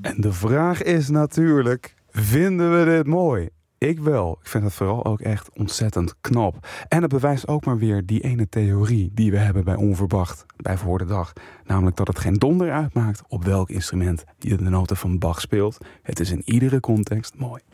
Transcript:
En de vraag is natuurlijk, vinden we dit mooi? Ik wel. Ik vind het vooral ook echt ontzettend knap. En het bewijst ook maar weer die ene theorie die we hebben bij Onverwacht, bij Voor de Dag. Namelijk dat het geen donder uitmaakt op welk instrument je de noten van Bach speelt. Het is in iedere context mooi.